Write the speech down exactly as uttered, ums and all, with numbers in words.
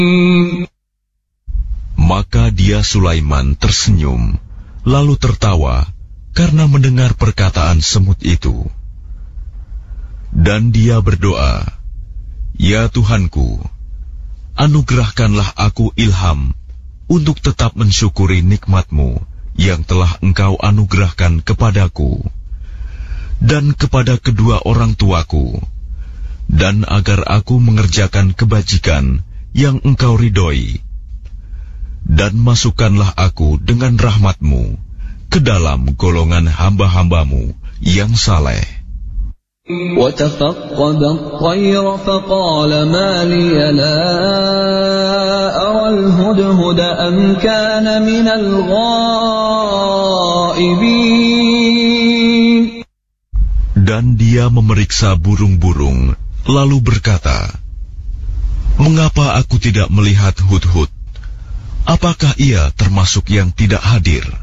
Maka dia Sulaiman tersenyum, lalu tertawa karena mendengar perkataan semut itu. Dan dia berdoa, "Ya Tuhanku, anugerahkanlah aku ilham untuk tetap mensyukuri nikmat-Mu yang telah Engkau anugerahkan kepadaku dan kepada kedua orang tuaku, dan agar aku mengerjakan kebajikan yang Engkau ridhoi. Dan masukkanlah aku dengan rahmat-Mu ke dalam golongan hamba-hamba-Mu yang saleh." وَتَفَقَّدَ الطَّيْرَ فَقَالَ مَا لِيَ لَا أَرَى الْهُدْهُدَ أَمْ كَانَ مِنَ الْغَائِبِينَ. Dan dia memeriksa burung-burung, lalu berkata, "Mengapa aku tidak melihat hudhud? Apakah ia termasuk yang tidak hadir?"